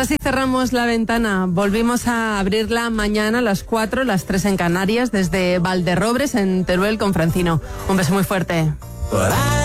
así cerramos la ventana. Volvimos a abrirla mañana a las 4, las 3 en Canarias, desde Valderrobres, en Teruel, con Francino. Un beso muy fuerte.